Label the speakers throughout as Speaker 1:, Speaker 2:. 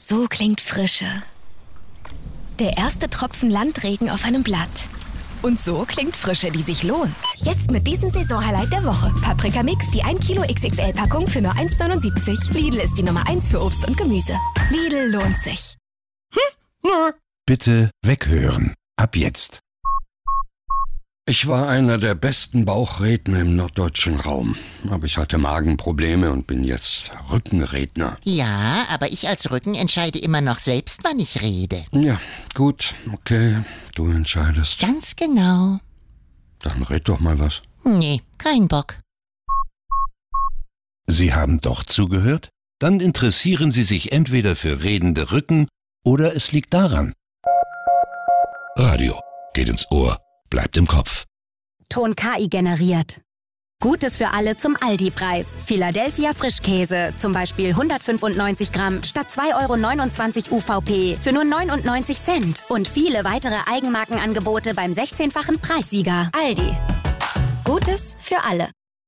Speaker 1: So klingt Frische. Der erste Tropfen Landregen auf einem Blatt. Und so klingt Frische, die sich lohnt. Jetzt mit diesem Saisonhighlight der Woche. Paprika Mix, die 1 Kilo XXL-Packung für nur 1,79. Lidl ist die Nummer 1 für Obst und Gemüse. Lidl lohnt sich.
Speaker 2: Bitte weghören. Ab jetzt.
Speaker 3: Ich war einer der besten Bauchredner im norddeutschen Raum. Aber ich hatte Magenprobleme und bin jetzt Rückenredner.
Speaker 4: Ja, aber ich als Rücken entscheide immer noch selbst, wann ich rede.
Speaker 3: Ja, gut, okay, du entscheidest.
Speaker 4: Ganz genau.
Speaker 3: Dann red doch mal was.
Speaker 4: Nee, kein Bock.
Speaker 2: Sie haben doch zugehört? Dann interessieren Sie sich entweder für redende Rücken oder es liegt daran. Radio geht ins Ohr, bleibt im Kopf.
Speaker 5: Ton KI generiert. Gutes für alle zum Aldi-Preis. Philadelphia Frischkäse, zum Beispiel 195 Gramm statt 2,29 € UVP für nur 99 Cent. Und viele weitere Eigenmarkenangebote beim 16-fachen Preissieger. Aldi. Gutes für alle.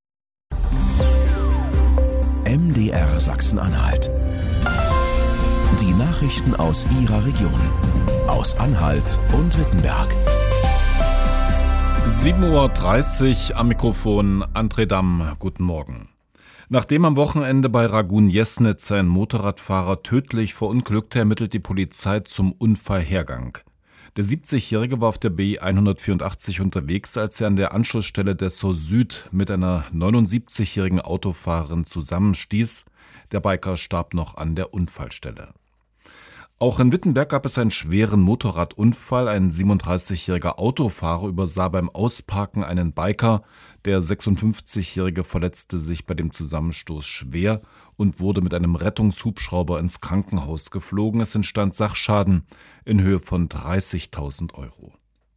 Speaker 2: MDR Sachsen-Anhalt. Die Nachrichten aus Ihrer Region. Aus Anhalt und Wittenberg.
Speaker 6: 7:30 Uhr am Mikrofon André Damm. Guten Morgen. Nachdem am Wochenende bei Ragun-Jesnitz ein Motorradfahrer tödlich verunglückte, ermittelt die Polizei zum Unfallhergang. Der 70-Jährige war auf der BI 184 unterwegs, als er an der Anschlussstelle der Dessau Süd mit einer 79-jährigen Autofahrerin zusammenstieß. Der Biker starb noch an der Unfallstelle. Auch in Wittenberg gab es einen schweren Motorradunfall. Ein 37-jähriger Autofahrer übersah beim Ausparken einen Biker. Der 56-Jährige verletzte sich bei dem Zusammenstoß schwer und wurde mit einem Rettungshubschrauber ins Krankenhaus geflogen. Es entstand Sachschaden in Höhe von 30.000 €.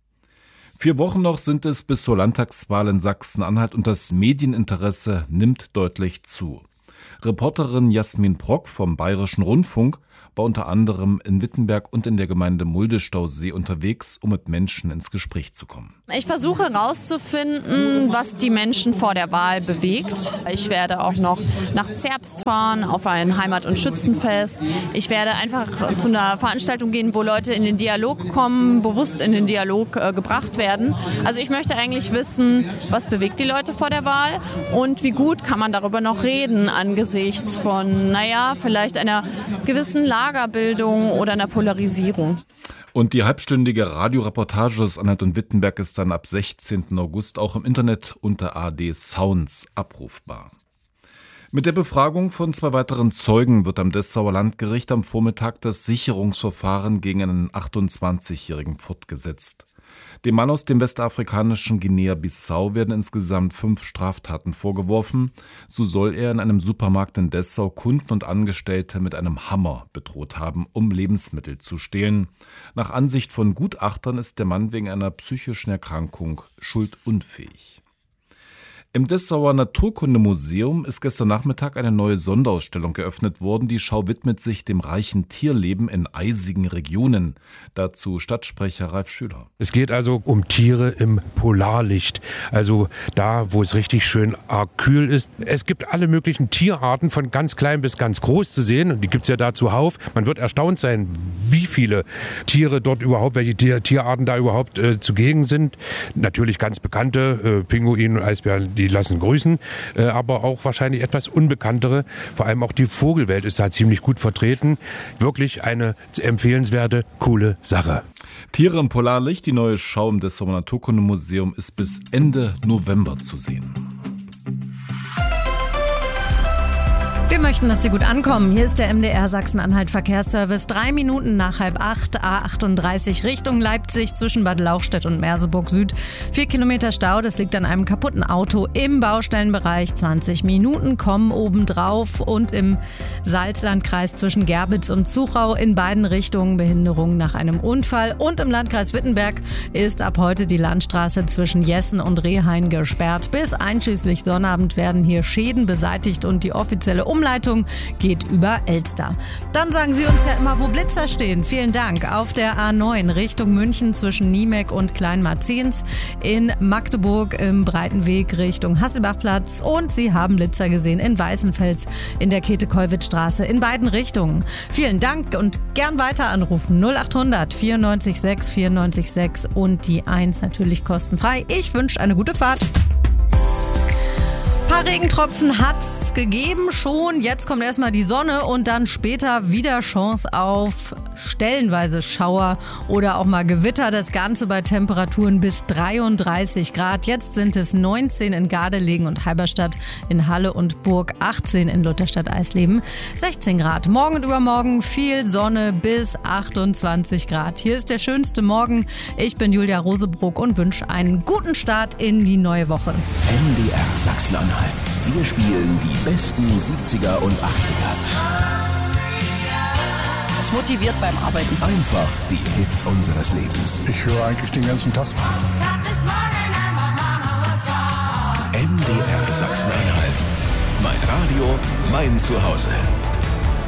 Speaker 6: 4 Wochen noch sind es bis zur Landtagswahl in Sachsen-Anhalt und das Medieninteresse nimmt deutlich zu. Reporterin Jasmin Brock vom Bayerischen Rundfunk war unter anderem in Wittenberg und in der Gemeinde Mulde-Stausee unterwegs, um mit Menschen ins Gespräch zu kommen.
Speaker 7: Ich versuche herauszufinden, was die Menschen vor der Wahl bewegt. Ich werde auch noch nach Zerbst fahren, auf ein Heimat- und Schützenfest. Ich werde einfach zu einer Veranstaltung gehen, wo Leute in den Dialog kommen, bewusst in den Dialog gebracht werden. Also ich möchte eigentlich wissen, was bewegt die Leute vor der Wahl und wie gut kann man darüber noch reden angesichts von, vielleicht einer gewissen Lagerbildung oder einer Polarisierung.
Speaker 6: Und die halbstündige Radioreportage aus Anhalt und Wittenberg ist dann ab 16. August auch im Internet unter ARD Sounds abrufbar. Mit der Befragung von 2 weiteren Zeugen wird am Dessauer Landgericht am Vormittag das Sicherungsverfahren gegen einen 28-Jährigen fortgesetzt. Dem Mann aus dem westafrikanischen Guinea-Bissau werden insgesamt 5 Straftaten vorgeworfen. So soll er in einem Supermarkt in Dessau Kunden und Angestellte mit einem Hammer bedroht haben, um Lebensmittel zu stehlen. Nach Ansicht von Gutachtern ist der Mann wegen einer psychischen Erkrankung schuldunfähig. Im Dessauer Naturkundemuseum ist gestern Nachmittag eine neue Sonderausstellung geöffnet worden. Die Schau widmet sich dem reichen Tierleben in eisigen Regionen. Dazu Stadtsprecher Ralf Schüler.
Speaker 8: Es geht also um Tiere im Polarlicht, also da, wo es richtig schön arg kühl ist. Es gibt alle möglichen Tierarten, von ganz klein bis ganz groß zu sehen. Und die gibt es ja da zuhauf. Man wird erstaunt sein, wie viele Tiere dort überhaupt, welche Tierarten da überhaupt zugegen sind. Natürlich ganz bekannte, Pinguin und Eisbären, die lassen grüßen, aber auch wahrscheinlich etwas unbekanntere. Vor allem auch die Vogelwelt ist da ziemlich gut vertreten. Wirklich eine empfehlenswerte, coole Sache.
Speaker 6: Tiere im Polarlicht, die neue Schau im Dessauer Naturkundemuseum ist bis Ende November zu sehen.
Speaker 9: Wir möchten, dass Sie gut ankommen. Hier ist der MDR Sachsen-Anhalt Verkehrsservice. 3 Minuten nach 7:30, A38 Richtung Leipzig zwischen Bad Lauchstädt und Merseburg Süd. 4 Kilometer Stau, das liegt an einem kaputten Auto im Baustellenbereich. 20 Minuten kommen obendrauf und im Salzlandkreis zwischen Gerbitz und Zuchau in beiden Richtungen Behinderung nach einem Unfall. Und im Landkreis Wittenberg ist ab heute die Landstraße zwischen Jessen und Rehhain gesperrt. Bis einschließlich Sonnabend werden hier Schäden beseitigt und die offizielle Umleitung Umleitung geht über Elster. Dann sagen Sie uns ja immer, wo Blitzer stehen. Vielen Dank. Auf der A9 Richtung München zwischen Niemek und Kleinmarzens, in Magdeburg im Breitenweg Richtung Hasselbachplatz und Sie haben Blitzer gesehen in Weißenfels in der Käthe-Kollwitz-Straße in beiden Richtungen. Vielen Dank und gern weiter anrufen. 0800 94 6 94 6 und die 1 natürlich kostenfrei. Ich wünsche eine gute Fahrt. Ein paar Regentropfen hat's gegeben schon. Jetzt kommt erstmal die Sonne und dann später wieder Chance auf stellenweise Schauer oder auch mal Gewitter. Das Ganze bei Temperaturen bis 33 Grad. Jetzt sind es 19 in Gardelegen und Halberstadt, in Halle und Burg 18 in Lutherstadt-Eisleben, 16 Grad. Morgen und übermorgen viel Sonne bis 28 Grad. Hier ist der schönste Morgen. Ich bin Julia Rosebrock und wünsche einen guten Start in die neue Woche.
Speaker 10: MDR Sachsen-Anhalt. Wir spielen die besten 70er und 80er.
Speaker 11: Das motiviert beim Arbeiten.
Speaker 10: Einfach die Hits unseres Lebens.
Speaker 12: Ich höre eigentlich den ganzen Tag.
Speaker 10: MDR Sachsen-Anhalt. Mein Radio, mein Zuhause.